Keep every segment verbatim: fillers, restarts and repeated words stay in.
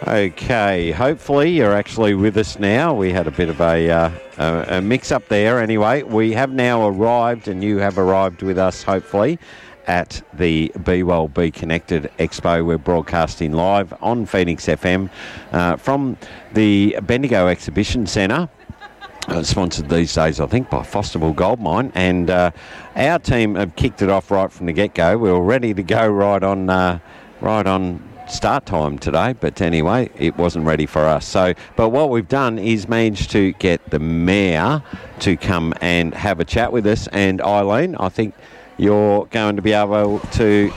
Okay, hopefully you're actually with us now. We had a bit of a, uh, a, a mix-up there. Anyway, we have now arrived, and you have arrived with us, hopefully, at the Be Well, Be Connected Expo. We're broadcasting live on Phoenix F M uh, from the Bendigo Exhibition Centre. Uh, sponsored these days, I think, by Fosterville Gold Mine. And uh, our team have kicked it off right from the get-go. We were ready to go right on, uh, right on start time today, but anyway, it wasn't ready for us. So, but what we've done is managed to get the Mayor to come and have a chat with us. And Eileen, I think you're going to be able to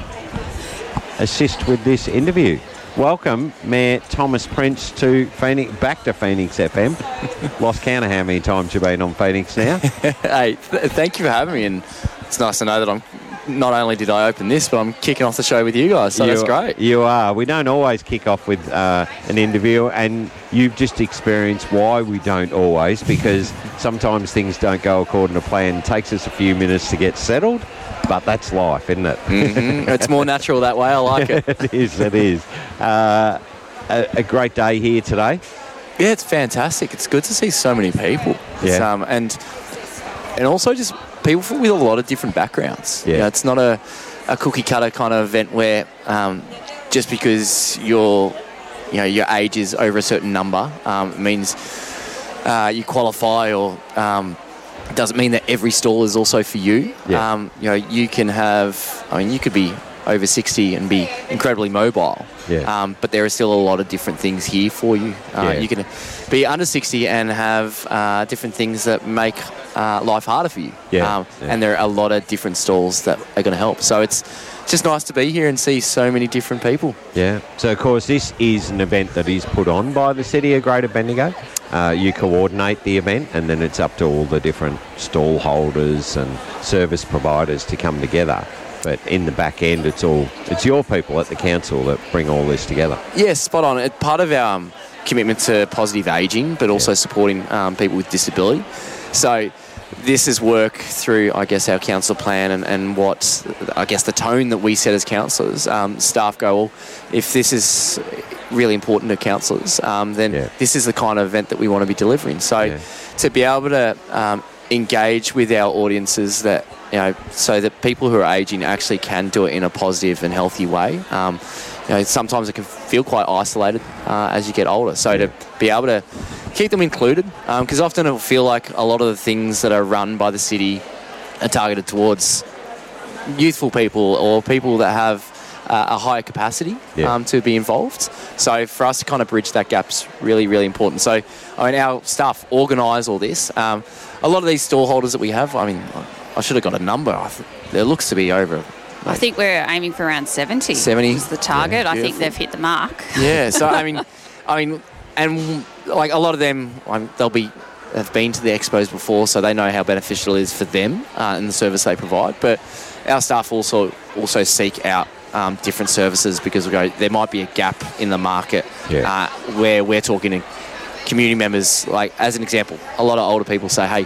assist with this interview. Welcome, Mayor Thomas Prince, to Phoenix, back to Phoenix F M. Lost count of how many times you've been on Phoenix now. Hey, th- thank you for having me, and it's nice to know that I'm not only did I open this, but I'm kicking off the show with you guys, so you, that's great. You are. We don't always kick off with uh, an interview, and you've just experienced why we don't always, because sometimes things don't go according to plan. It takes us a few minutes to get settled, but that's life, isn't it? Mm-hmm. It's more natural that way. I like it. It is, it is. Uh, a, a great day here today. Yeah, it's fantastic. It's good to see so many people. It's, Yeah. um, and and also just people with a lot of different backgrounds. Yeah. You know, it's not a, a cookie cutter kind of event where um, just because your you know your age is over a certain number um, means uh, you qualify, or um, doesn't mean that every stall is also for you. Yeah. Um, you know, you can have. I mean, you could be over sixty and be incredibly mobile. Yeah. Um, but there are still a lot of different things here for you. Uh, Yeah. You can be under sixty and have uh, different things that make uh, life harder for you. Yeah. Um, Yeah. And there are a lot of different stalls that are going to help. So it's just nice to be here and see so many different people. Yeah. So, of course, this is an event that is put on by the City of Greater Bendigo. Uh, you coordinate the event, and then it's up to all the different stall holders and service providers to come together. But in the back end, it's all it's your people at the council that bring all this together. Yes, spot on. It's part of our um, commitment to positive ageing, but also Yeah. supporting um, people with disability. So this is work through, I guess, our council plan and, and what, I guess, the tone that we set as councillors. Um, staff go, well, if this is really important to councillors, um, then Yeah. this is the kind of event that we want to be delivering. So Yeah. to be able to um, engage with our audiences, that you know, so that people who are ageing actually can do it in a positive and healthy way. Um, you know, sometimes it can feel quite isolated uh, as you get older. So Yeah. to be able to keep them included, because often it will feel like a lot of the things that are run by the city are targeted towards youthful people or people that have uh, a higher capacity Yeah. um, to be involved. So for us to kind of bridge that gap's really, really important. So I mean, our staff organise all this. Um, a lot of these stall holders that we have, I mean, I should have got a number. I th- there looks to be over. I think we're aiming for around seventy. seventy is the target. Yeah. I think Beautiful. they've hit the mark. Yeah. So I mean, I mean, and like a lot of them, um, they'll be have been to the expos before, so they know how beneficial it is for them uh, and the service they provide. But our staff also also seek out um, different services, because we go, there might be a gap in the market Yeah. uh, where we're talking to community members. Like as an example, a lot of older people say, "Hey,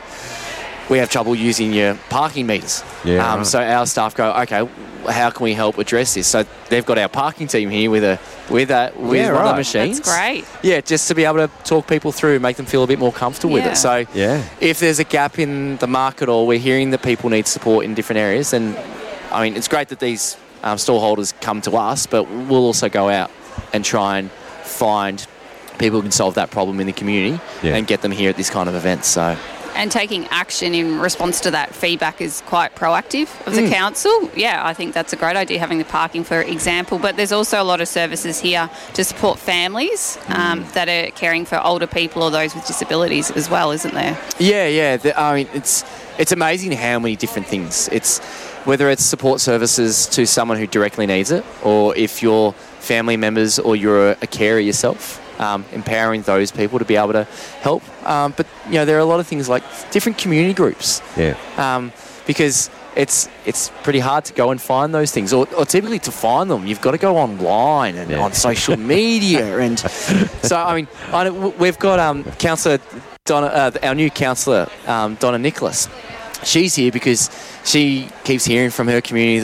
we have trouble using your parking meters." Yeah, Um, right. So our staff go, "Okay, how can we help address this?" So they've got our parking team here with a with a with Yeah, one of the right. machines. That's great. Yeah, just to be able to talk people through, make them feel a bit more comfortable with Yeah. it. So Yeah. if there's a gap in the market, or we're hearing that people need support in different areas, then I mean, it's great that these um, stall holders come to us, but we'll also go out and try and find people who can solve that problem in the community Yeah. and get them here at this kind of event. So And taking action in response to that feedback is quite proactive of the Mm. council. Yeah, I think that's a great idea, having the parking, for example. But there's also a lot of services here to support families um, that are caring for older people or those with disabilities as well, isn't there? Yeah, yeah. The, I mean, it's it's amazing how many different things. It's whether it's support services to someone who directly needs it, or if you're family members or you're a, a carer yourself, um, empowering those people to be able to help. Um, but you know, there are a lot of things like different community groups. Yeah. Um, because it's it's pretty hard to go and find those things, or, or typically to find them, you've got to go online and Yeah. on social media, and so I mean, I know, we've got um, Councillor Donna, uh, our new councillor um, Donna Nicholas. She's here because she keeps hearing from her community that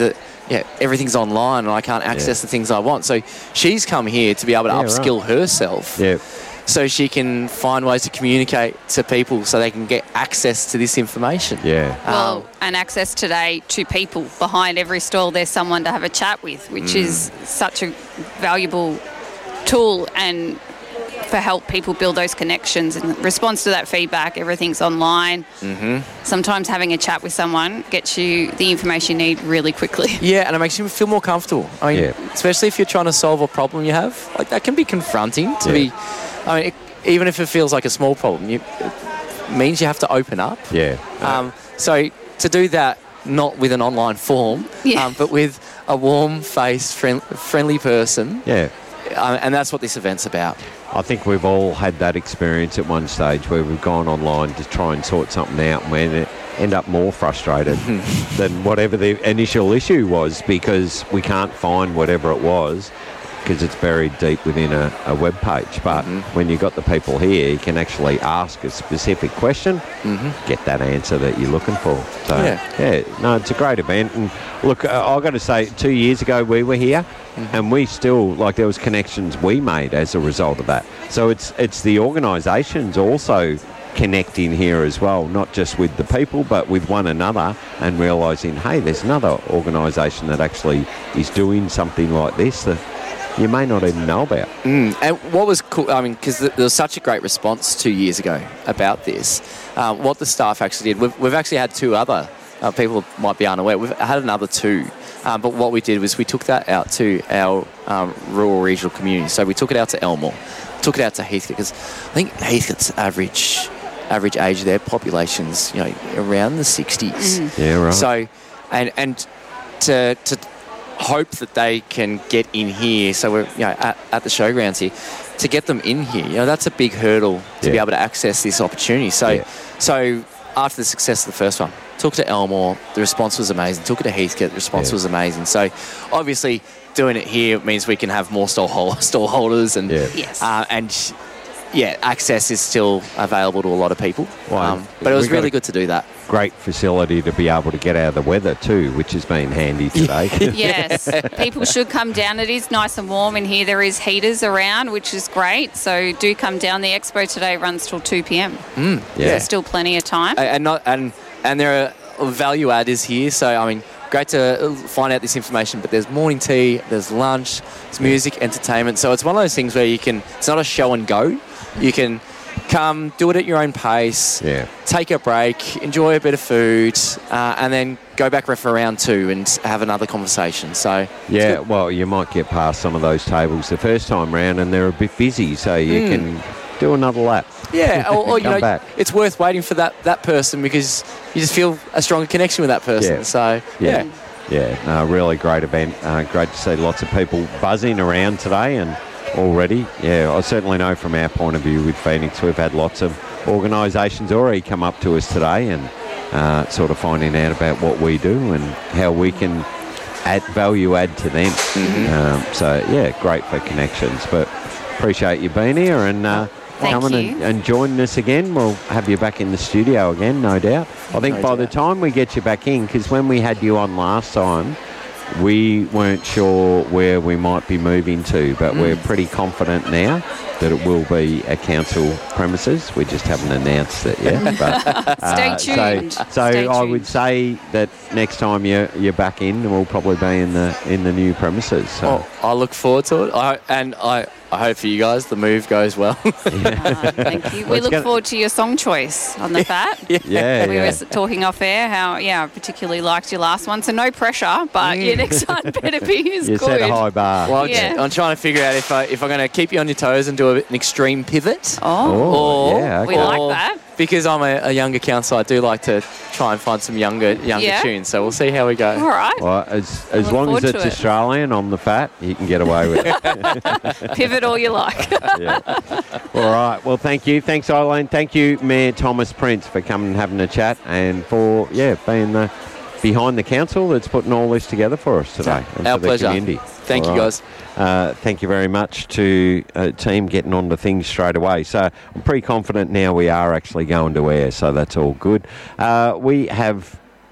yeah, everything's online and I can't access Yeah. the things I want. So she's come here to be able to Yeah, upskill herself. Yeah. So she can find ways to communicate to people so they can get access to this information. Yeah. Well, Um, and access today to people. Behind every stall, there's someone to have a chat with, which Mm. is such a valuable tool and for help people build those connections. In response to that feedback, everything's online. Mm-hmm. Sometimes having a chat with someone gets you the information you need really quickly. Yeah, and it makes you feel more comfortable. I mean, Yeah. especially if you're trying to solve a problem you have, like that can be confronting to Yeah. be. I mean, it, even if it feels like a small problem, you, it means you have to open up. Yeah. Um, so to do that, not with an online form, Yeah. um, but with a warm-faced, friend, friendly person, Yeah. uh, and that's what this event's about. I think we've all had that experience at one stage where we've gone online to try and sort something out and we end up more frustrated than whatever the initial issue was because we can't find whatever it was because it's buried deep within a, a web page. But Mm-hmm. when you've got the people here, you can actually ask a specific question, get that answer that you're looking for. So, Yeah. yeah, no, it's a great event. And look, uh, I've got to say, two years ago we were here and we still, like, there was connections we made as a result of that. So it's it's the organisations also connecting here as well, not just with the people, but with one another and realising, hey, there's another organisation that actually is doing something like this that you may not even know about. Mm. And what was cool, I mean, because there was such a great response two years ago about this, um, what the staff actually did, we've, we've actually had two other, uh, people might be unaware, we've had another two, um, but what we did was we took that out to our um, rural regional community. So we took it out to Elmore, took it out to Heathcote, because I think Heathcote's average average age of their population's, you know, around the sixties. Yeah, right. So, and and to to hope that they can get in here. So we're, you know, at, at the showgrounds here, to get them in here. You know, that's a big hurdle to Yeah. be able to access this opportunity. So, Yeah. so after the success of the first one, took it to Elmore, the response was amazing. Took it to Heathcote, the response Yeah. was amazing. So, obviously, doing it here means we can have more stall, hol- stall holders and Yeah. Yes. uh, and. Yeah, access is still available to a lot of people. Well, um, but it was we got really a- good to do that. Great facility to be able to get out of the weather too, which has been handy today. Yes, people should come down. It is nice and warm in here. There is heaters around, which is great. So do come down. The expo today runs till two p.m. Yeah. There's still plenty of time. and and not and and there are value add is here. So I mean, great to find out this information. But there's morning tea, there's lunch, there's music, entertainment. So it's one of those things where you can. It's not a show and go. You can come, do it at your own pace. Yeah. Take a break, enjoy a bit of food, uh, and then go back for round two and have another conversation. So Yeah, well, you might get past some of those tables the first time round and they're a bit busy, so you can do another lap. yeah, or, or you Come know, back. it's worth waiting for that that person because you just feel a stronger connection with that person. Yeah. So Yeah. yeah. Yeah, no, really great event. Uh, great to see lots of people buzzing around today and already. Yeah, I certainly know from our point of view with Phoenix, we've had lots of organisations already come up to us today and uh, sort of finding out about what we do and how we can add value add to them. Mm-hmm. Um, so, yeah, great for connections. But appreciate you being here and uh, Thank coming you. and, and joining us again. We'll have you back in the studio again, no doubt. I think No by the doubt. time we get you back in, because when we had you on last time, we weren't sure where we might be moving to, but we're pretty confident now that it will be a council premises. We just haven't announced it yet. But, Stay uh, tuned. So, so Stay I tuned. would say that next time you're, you're back in, we'll probably be in the in the new premises. So. Well, I look forward to it. I, and I, I hope for you guys the move goes well. Uh, thank you. Well, We it's look gonna- forward to your song choice on the Fat. yeah, We yeah. were s- talking off air how, yeah, I particularly liked your last one. So no pressure, but your next one better be as You good. set a high bar. Well, I'm, Yeah. I'm trying to figure out if I if I'm going to keep you on your toes and do a, an extreme pivot. Oh, Oh, or, yeah, we okay. like or- that. Because I'm a, a younger councillor, I do like to try and find some younger younger Yeah. tunes. So we'll see how we go. All right. Well, as as look long as forward to it's it. Australian on the Fat, you can get away with it. Pivot all you like. Yeah. All right. Well, thank you. Thanks, Eileen. Thank you, Mayor Thomas Prince, for coming and having a chat and for, yeah, being the behind the council that's putting all this together for us today. and Our for the pleasure. community. Thank All you, right. guys. Uh, thank you very much to uh, team getting on to things straight away. So I'm pretty confident now we are actually going to air, so that's all good. Uh, we have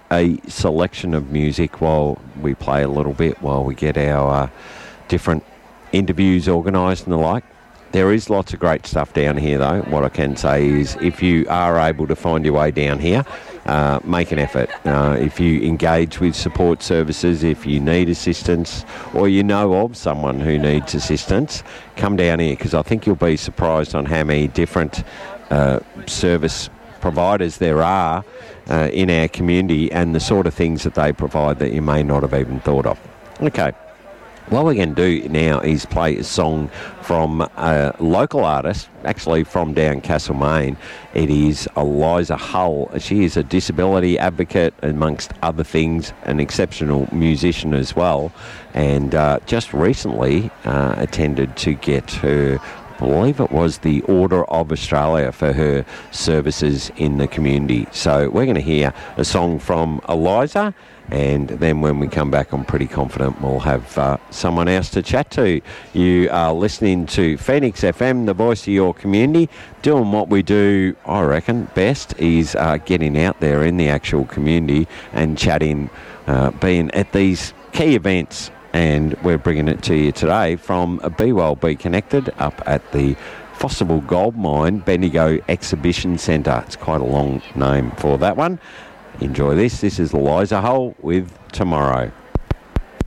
a selection of music while we play a little bit, while we get our uh, different interviews organised and the like. There is lots of great stuff down here, though. What I can say is if you are able to find your way down here, uh, make an effort. Uh, if you engage with support services, if you need assistance or you know of someone who needs assistance, come down here, because I think you'll be surprised on how many different uh, service providers there are uh, in our community and the sort of things that they provide that you may not have even thought of. Okay. What we're going to do now is play a song from a local artist, actually from down Castlemaine. It is Eliza Hull. She is a disability advocate, amongst other things, an exceptional musician as well, and uh, just recently uh, attended to get her, I believe it was the Order of Australia, for her services in the community. So we're going to hear a song from Eliza, and then when we come back, I'm pretty confident we'll have uh, someone else to chat to. You are listening to Phoenix F M, the voice of your community, doing what we do, I reckon, best is uh, getting out there in the actual community and chatting, uh, being at these key events. And we're bringing it to you today from Be Well, Be Connected up at the Fosterville Gold Mine Bendigo Exhibition Centre. It's quite a long name for that one. Enjoy this. This is Eliza Hull with Tomorrow.